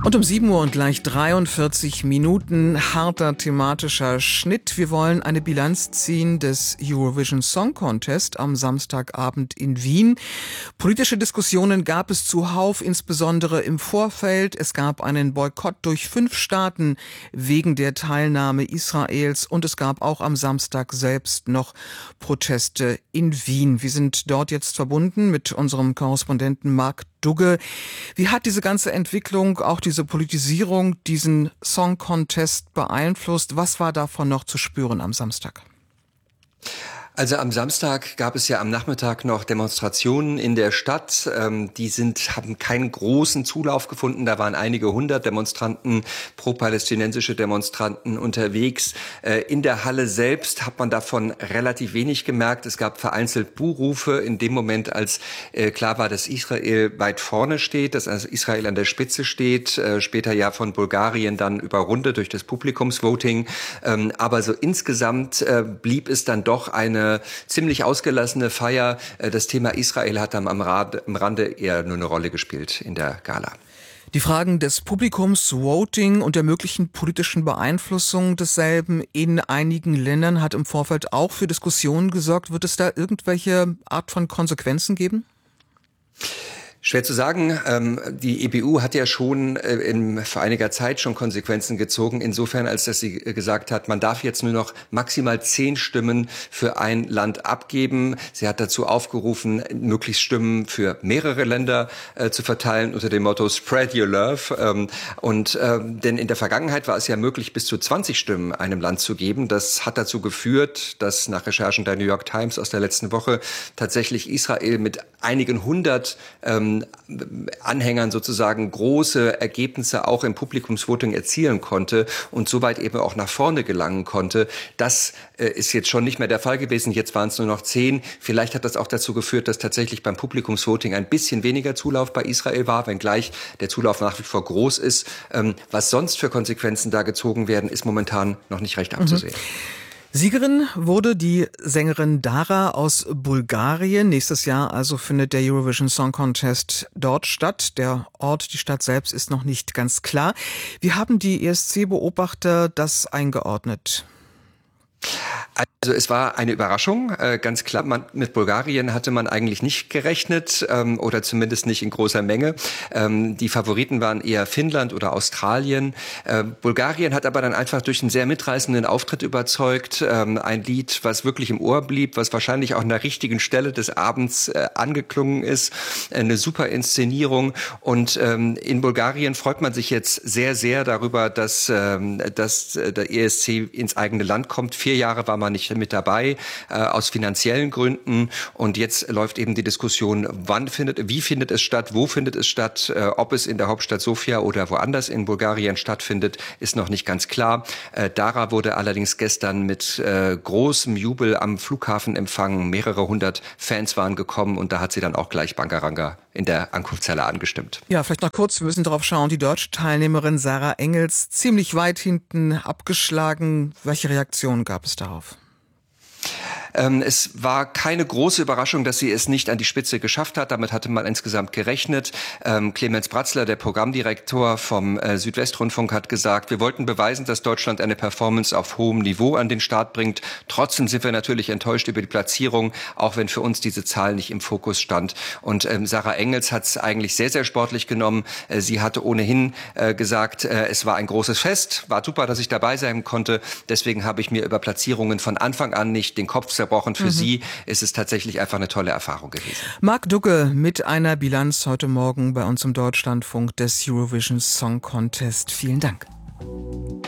Und um 7 Uhr und gleich 43 Minuten harter thematischer Schnitt. Wir wollen eine Bilanz ziehen des Eurovision Song Contest am Samstagabend in Wien. Politische Diskussionen gab es zuhauf, insbesondere im Vorfeld. Es gab einen Boykott durch 5 Staaten wegen der Teilnahme Israels und es gab auch am Samstag selbst noch Proteste in Wien. Wir sind dort jetzt verbunden mit unserem Korrespondenten Marc Dugge. Wie hat diese ganze Entwicklung, auch diese Politisierung, diesen Song Contest beeinflusst? Was war davon noch zu spüren am Samstag? Also am Samstag gab es ja am Nachmittag noch Demonstrationen in der Stadt. Haben keinen großen Zulauf gefunden. Da waren einige hundert Demonstranten, pro-palästinensische Demonstranten unterwegs. In der Halle selbst hat man davon relativ wenig gemerkt. Es gab vereinzelt Buhrufe in dem Moment, als klar war, dass Israel weit vorne steht, dass also Israel an der Spitze steht. Später ja von Bulgarien dann überrundet durch das Publikumsvoting. Aber so insgesamt blieb es dann doch eine ziemlich ausgelassene Feier. Das Thema Israel hat dann am Rande eher nur eine Rolle gespielt in der Gala. Die Fragen des Publikums, Voting und der möglichen politischen Beeinflussung desselben in einigen Ländern hat im Vorfeld auch für Diskussionen gesorgt. Wird es da irgendwelche Art von Konsequenzen geben? Schwer zu sagen. Die EBU hat ja schon vor einiger Zeit schon Konsequenzen gezogen, insofern, als dass sie gesagt hat, man darf jetzt nur noch maximal 10 Stimmen für ein Land abgeben. Sie hat dazu aufgerufen, möglichst Stimmen für mehrere Länder zu verteilen unter dem Motto Spread Your Love. Denn in der Vergangenheit war es ja möglich, bis zu 20 Stimmen einem Land zu geben. Das hat dazu geführt, dass nach Recherchen der New York Times aus der letzten Woche tatsächlich Israel mit einigen hundert Anhängern sozusagen große Ergebnisse auch im Publikumsvoting erzielen konnte und soweit eben auch nach vorne gelangen konnte. Das ist jetzt schon nicht mehr der Fall gewesen. Jetzt waren es nur noch 10. Vielleicht hat das auch dazu geführt, dass tatsächlich beim Publikumsvoting ein bisschen weniger Zulauf bei Israel war, wenngleich der Zulauf nach wie vor groß ist. Was sonst für Konsequenzen da gezogen werden, ist momentan noch nicht recht abzusehen. Siegerin wurde die Sängerin Dara aus Bulgarien. Nächstes Jahr also findet der Eurovision Song Contest dort statt. Der Ort, die Stadt selbst ist noch nicht ganz klar. Wie haben die ESC-Beobachter das eingeordnet? Also es war eine Überraschung, ganz klar. Mit Bulgarien hatte man eigentlich nicht gerechnet oder zumindest nicht in großer Menge. Die Favoriten waren eher Finnland oder Australien. Bulgarien hat aber dann einfach durch einen sehr mitreißenden Auftritt überzeugt. Ein Lied, was wirklich im Ohr blieb, was wahrscheinlich auch an der richtigen Stelle des Abends angeklungen ist. Eine super Inszenierung. Und in Bulgarien freut man sich jetzt sehr, sehr darüber, dass der ESC ins eigene Land kommt. 4 Jahre war man nicht mit dabei, aus finanziellen Gründen. Und jetzt läuft eben die Diskussion, wie findet es statt, wo findet es statt, ob es in der Hauptstadt Sofia oder woanders in Bulgarien stattfindet, ist noch nicht ganz klar. Dara wurde allerdings gestern mit großem Jubel am Flughafen empfangen. Mehrere hundert Fans waren gekommen und da hat sie dann auch gleich Bangaranga in der Ankunftshalle angestimmt. Ja, vielleicht noch kurz, wir müssen darauf schauen, die deutsche Teilnehmerin Sarah Engels ziemlich weit hinten abgeschlagen. Welche Reaktionen gab es darauf? Es war keine große Überraschung, dass sie es nicht an die Spitze geschafft hat. Damit hatte man insgesamt gerechnet. Clemens Bratzler, der Programmdirektor vom Südwestrundfunk, hat gesagt, wir wollten beweisen, dass Deutschland eine Performance auf hohem Niveau an den Start bringt. Trotzdem sind wir natürlich enttäuscht über die Platzierung, auch wenn für uns diese Zahl nicht im Fokus stand. Und Sarah Engels hat es eigentlich sehr, sehr sportlich genommen. Sie hatte ohnehin gesagt, es war ein großes Fest. War super, dass ich dabei sein konnte. Deswegen habe ich mir über Platzierungen von Anfang an nicht den Kopf zerbrochen. Für sie ist es tatsächlich einfach eine tolle Erfahrung gewesen. Marc Dugge mit einer Bilanz heute Morgen bei uns im Deutschlandfunk des Eurovision Song Contest. Vielen Dank.